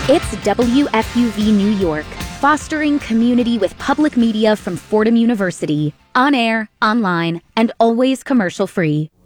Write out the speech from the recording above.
It's WFUV New York, fostering community with public media from Fordham University, on air, online, and always commercial-free.